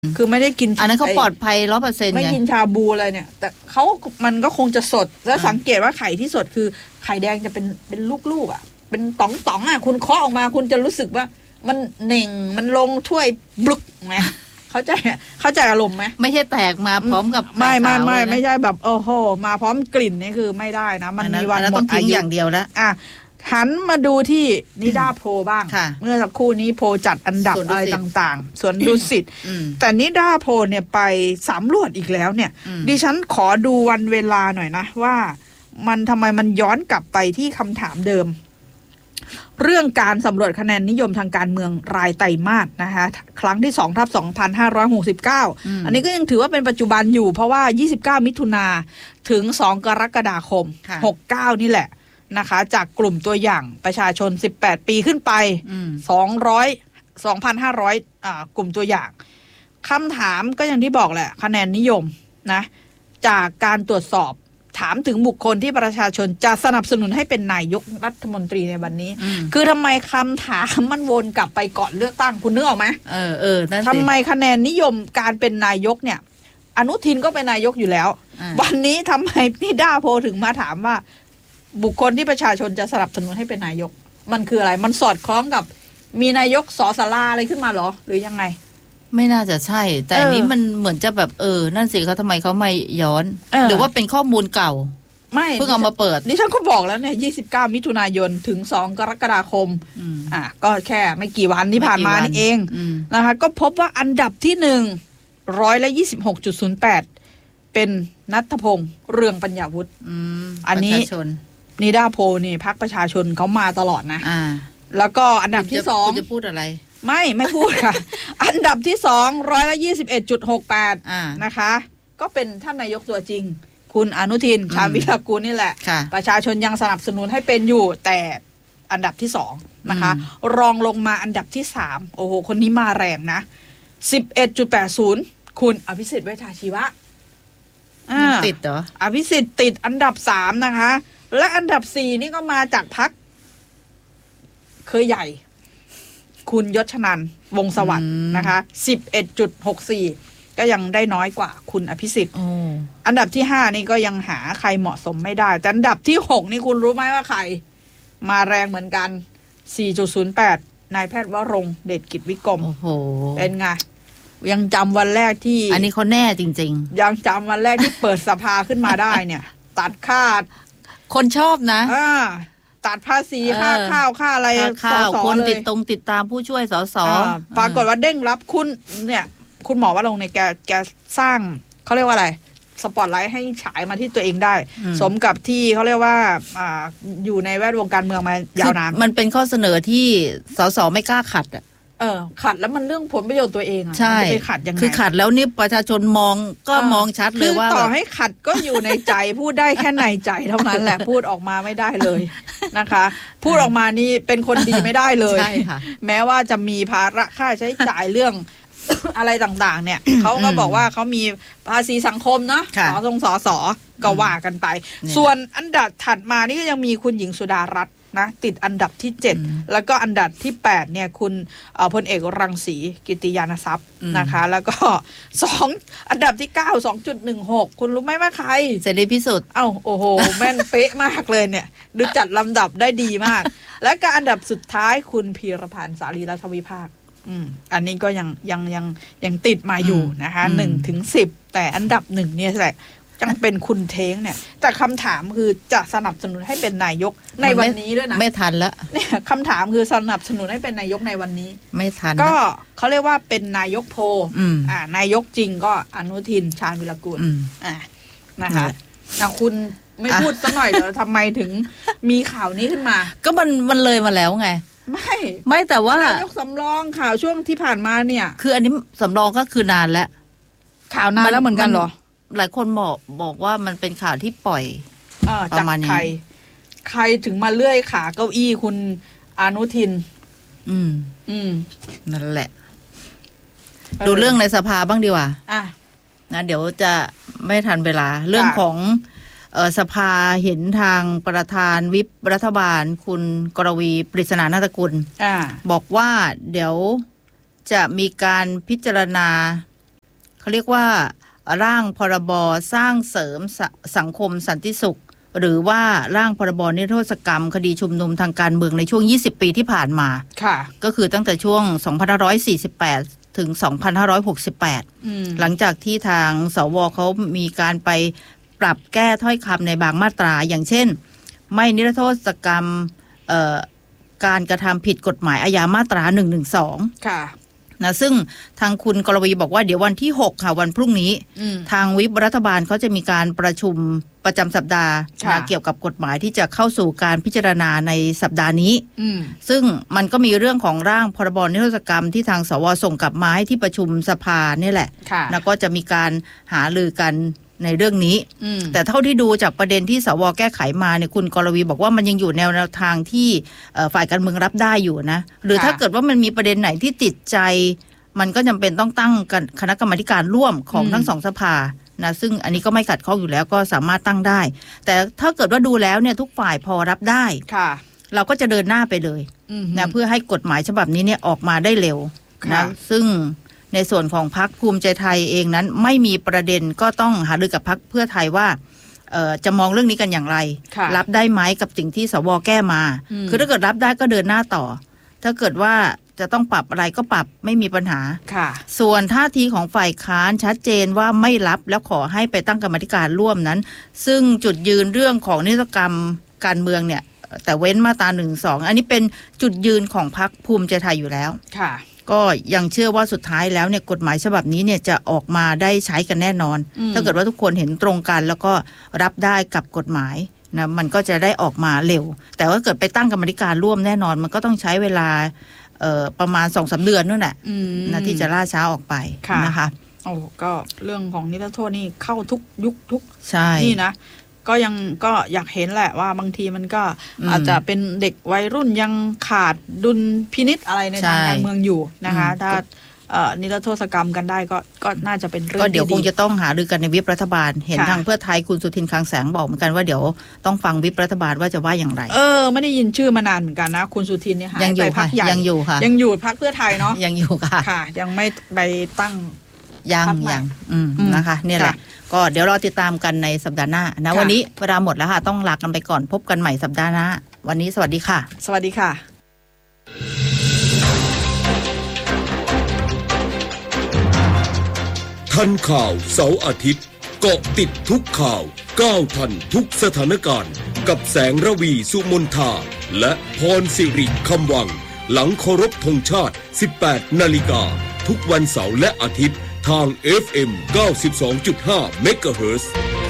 คือไม่ได้กินอันนั้นเขาปลอดภัย100% ไม่กินชาบูอะไรเนี่ยแต่มันก็คงจะสดแล้วสังเกตว่าไข่ที่สดคือไข่แดงจะเป็นลูกๆอ่ะเป็นต๋องๆอ่ะคุณเคาะออกมาคุณจะรู้สึกว่ามันเน่งมันลงถ้วยบลุกไหมเข้าใจอารมณ์ไหมไม่ใช่แตกมาพร้อมกับไม่ใช่แบบโอ้โหมาพร้อมกลิ่นนี่คือไม่ได้นะมันมีวันหมดอายุอย่างเดียวแล้วหันมาดูที่นิดาโพบ้างเมื่อสักครู่นี้โพจัดอันดับอะไรต่างๆส่วนดุสิตแต่นิดาโพเนี่ยไปสำรวจอีกแล้วเนี่ยดิฉันขอดูวันเวลาหน่อยนะว่ามันทำไมมันย้อนกลับไปที่คำถามเดิมเรื่องการสำรวจคะแนนนิยมทางการเมืองรายไตรมาสนะคะครั้งที่2/2569อันนี้ก็ยังถือว่าเป็นปัจจุบันอยู่เพราะว่า29มิถุนาถึง2กรกฎาคม69นี่แหละนะคะจากกลุ่มตัวอย่างประชาชน18ปีขึ้นไป2,500 กลุ่มตัวอย่างคำถามก็อย่างที่บอกแหละคะแนนนิยมนะจากการตรวจสอบถามถึงบุคคลที่ประชาชนจะสนับสนุนให้เป็นนายกรัฐมนตรีในวันนี้คือทำไมคำถามมันวนกลับไปก่อนเลือกตั้งคุณนึกออกไหมทำไมคะแนนนิยมการเป็นนายกเนี่ยอนุทินก็เป็นนายกอยู่แล้ววันนี้ทำไมนิดาโพถึงมาถามว่าบุคคลที่ประชาชนจะสนับสนุนให้เป็นนายกมันคืออะไรมันสอดคล้องกับมีนายกสศาอะไรขึ้นมาหรอหรือยังไงไม่น่าจะใช่แต่อันนี้มันเหมือนจะแบบนั่นสิเขาทำไมเขาไม่ย้อนหรือว่าเป็นข้อมูลเก่าไม่เพิ่งเอามาเปิดดิฉันก็บอกแล้วเนี่ย29มิถุนายนถึง2กรกฎาคมก็แค่ไม่กี่วันที่ผ่านมานี่เองนะคะก็พบว่าอันดับที่126.08เป็นณัฐพงษ์เรืองปัญญาวุฒิอันนี้นิดาโพนี่พรรคประชาชนเขามาตลอดนะแล้วก็อันดับที่2 จะพูดอะไรไม่พูดค่ะ อันดับที่221.68นะคะก็เป็นท่านนายกตัวจริงคุณอนุทินชาญวิรากูลนี่แหละประชาชนยังสนับสนุนให้เป็นอยู่แต่อันดับที่2นะคะรองลงมาอันดับที่3โอ้โหคนนี้มาแรงนะ 11.80 คุณอภิสิทธิ์เวชชาชีวะติดเหรออภิสิทธิ์ติดอันดับ3นะคะและอันดับ4นี่ก็มาจากพรรคเคยใหญ่คุณยศนันท์วงศ์สวัสดิ์นะคะ 11.64 ก็ยังได้น้อยกว่าคุณอภิสิทธิ์อันดับที่5นี่ก็ยังหาใครเหมาะสมไม่ได้แต่อันดับที่6นี่คุณรู้ไหมว่าใครมาแรงเหมือนกัน 4.08 นายแพทย์วรงค์เดชกิจวิกรมเป็นไงยังจำวันแรกที่อันนี้เขาแน่จริงๆยังจำวันแรกที่เปิดสภาขึ้นมาได้เนี่ยตัดค่าคนชอบนะตัดภาษีค่าข้าวค่าอะไรข้าวคนติดตามผู้ช่วยสสปรากฏว่าเด้งรับคุณเนี่ยคุณหมอว่าลงในแกสร้างเขาเรียกว่าอะไรสปอตไลท์ให้ฉายมาที่ตัวเองได้สมกับที่เขาเรียกว่าอยู่ในแวดวงการเมืองมายาวนานมันเป็นข้อเสนอที่สสไม่กล้าขัดขัดแล้วมันเรื่องผลประโยชน์ตัวเองใช่ไปขัดยังไงคือขัดแล้วนี่ประชาชนมองชัดเลยว่าต่อให้ขัดก็อยู่ในใจพูดได้แค่ในใจเท่านั้นแหละพูดออกมาไม่ได้เลยนะคะพูดออกมานี่เป็นคนดีไม่ได้เลยแม้ว่าจะมีภาระค่าใช้จ่ายเรื่องอะไรต่างๆเนี่ยเขาก็บอกว่าเขามีภาษีสังคมเนาะสก็ว่ากันไปส่วนอันดับถัดมานี่ก็ยังมีคุณหญิงสุดารัตน์นะติดอันดับที่7แล้วก็อันดับที่8เนี่ยคุณพลเอกรังสีกิติยานทรัพย์นะคะแล้วก็อันดับที่9 2.16 คุณรู้ไหมว่าใครเสรีพิสุทธิ์โอ้โหแม่นเป๊ะมากเลยเนี่ยดูจัดลำดับได้ดีมากและก็อันดับสุดท้ายคุณพีรพันธ์สารีรัฐวิภาคอันนี้ก็ยังติดมาอยู่นะคะ1-10แต่อันดับ1เนี่ยแหละยังเป็นคุณเท้งเนี่ยแต่คำถามคือจะสนับสนุนให้เป็นนายกในวันนี้ด้วยนะไม่ทันแล้วเนี่ยคำถามคือสนับสนุนให้เป็นนายกในวันนี้ไม่ทันก็เขาเรียกว่าเป็นนายกโพนายกจริงก็อนุทินชาญวิรากูลนะคะคุณไม่พูดซะหน่อยเหรอทำไมถึงมีข่าวนี้ขึ้นมาก็มันเลยมาแล้วไงไม่แต่ว่านายกสำรองข่าวช่วงที่ผ่านมาเนี่ยคืออันนี้สำรองก็คือนานแล้วข่าวนานแล้วเหมือนกันเหรอหลายคนบอกว่ามันเป็นข่าวที่ปล่อยจากใครถึงมาเลื่อยขาเก้าอี้คุณอนุทินนั่นแหละดูเรื่องในสภาบ้างดีกว่านะเดี๋ยวจะไม่ทันเวลาเรื่องของสภาเห็นทางประธานวิปรัฐบาลคุณกรวีปริศนานาฏกุลบอกว่าเดี๋ยวจะมีการพิจารณาเขาเรียกว่าร่างพรบสร้างเสริมสังคมสันติสุขหรือว่าร่างพรบนิรโทษกรรมคดีชุมนุมทางการเมืองในช่วง20 ปีที่ผ่านมาค่ะก็คือตั้งแต่ช่วง2548ถึง2568หลังจากที่ทางสวเขามีการไปปรับแก้ถ้อยคำในบางมาตราอย่างเช่นไม่นิรโทษกรรมการกระทำผิดกฎหมายอาญามาตรา112 ค่ะนะซึ่งทางคุณกรวีบอกว่าเดี๋ยววันที่6ค่ะวันพรุ่งนี้ทางวิปรัฐบาลเขาจะมีการประชุมประจำสัปดาห์เกี่ยวกับกฎหมายที่จะเข้าสู่การพิจารณาในสัปดาห์นี้ซึ่งมันก็มีเรื่องของร่างพรบนิรโทษกรรมที่ทางสวส่งกลับมาให้ที่ประชุมสภานี่แหละแล้วก็จะมีการหารือกันในเรื่องนี้แต่เท่าที่ดูจากประเด็นที่สวแก้ไขมาเนี่ยคุณกรวีบอกว่ามันยังอยู่แนวทางที่ฝ่ายการเมืองรับได้อยู่นะหรือถ้าเกิดว่ามันมีประเด็นไหนที่ติดใจมันก็จำเป็นต้องตั้งคณะกรรมาการร่วมของทั้งสองสภานะซึ่งอันนี้ก็ไม่ขัดข้องอยู่แล้วก็สามารถตั้งได้แต่ถ้าเกิดว่าดูแล้วเนี่ยทุกฝ่ายพอรับได้เราก็จะเดินหน้าไปเลยนะเพื่อให้กฎหมายฉบับนี้เนี่ยออกมาได้เร็วนะซึ่งในส่วนของพรรคภูมิใจไทยเองนั้นไม่มีประเด็นก็ต้องหารือกับพรรคเพื่อไทยว่าจะมองเรื่องนี้กันอย่างไรรับได้ไหมกับสิ่งที่สวแก้มาคือถ้าเกิดรับได้ก็เดินหน้าต่อถ้าเกิดว่าจะต้องปรับอะไรก็ปรับไม่มีปัญหาส่วนท่าทีของฝ่ายค้านชัดเจนว่าไม่รับแล้วขอให้ไปตั้งกรรมการร่วมนั้นซึ่งจุดยืนเรื่องของนิรโทษกรรมการเมืองเนี่ยแต่เว้นมาตรา112อันนี้เป็นจุดยืนของพรรคภูมิใจไทยอยู่แล้วก็ยังเชื่อว่าสุดท้ายแล้วเนี่ยกฎหมายฉบับนี้เนี่ยจะออกมาได้ใช้กันแน่นอนถ้าเกิดว่าทุกคนเห็นตรงกันแล้วก็รับได้กับกฎหมายนะมันก็จะได้ออกมาเร็วแต่ว่าเกิดไปตั้งกรรมการร่วมแน่นอนมันก็ต้องใช้เวลาประมาณ 2-3 เดือนนู่นแหละนะที่จะล่าช้าออกไปนะคะโอ้ก็เรื่องของนิรโทษนี่เข้าทุกยุคทุกใช่นี่นะก็อยากเห็นแหละว่าบางทีมันก็อาจจะเป็นเด็กวัยรุ่นยังขาดดุลพินิจอะไรในทางการเมืองอยู่นะคะถ้านิรโทษกรรมกันได้ก็น่าจะเป็นเรื่องก็เดี๋ยวคงจะต้องหารือกันในวิปรัฐบาลเห็นทางเพื่อไทยคุณสุทินคลังแสงบอกเหมือนกันว่าเดี๋ยวต้องฟังวิปรัฐบาลว่าจะว่าอย่างไรไม่ได้ยินชื่อมานานเหมือนกันนะคุณสุทินเนี่ยหายไปพรรคใหญ่ยังอยู่ค่ะยังอยู่พรรคเพื่อไทยเนาะยังอยู่ค่ะยังไม่ไปตั้งยังนะคะเนี่ยแหละก็เดี๋ยวรอติดตามกันในสัปดาห์หน้านะวันนี้เวลาหมดแล้วค่ะต้องลากันไปก่อนพบกันใหม่สัปดาห์หน้าวันนี้สวัสดีค่ะสวัสดีค่ะทันข่าวเสาร์อาทิตย์เกาะติดทุกข่าวก้าวทันทุกสถานการณ์กับแสงระวีสุมนทาและพรสิริคำวังหลังเคารพธงชาติ 18 นาฬิกาทุกวันเสาร์และอาทิตย์ทาง FM 92.5 เมกะเฮิรตซ์